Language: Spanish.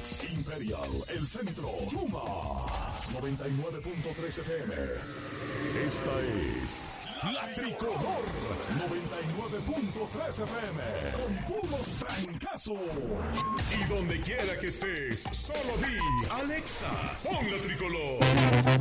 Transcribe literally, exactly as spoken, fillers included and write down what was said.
Phoenix, Imperial, El Centro, Yuma, noventa y nueve punto tres F M. Esta es La Tricolor, noventa y nueve punto tres F M, con puros trancazos. Y donde quiera que estés, solo di, Alexa, pon La Tricolor.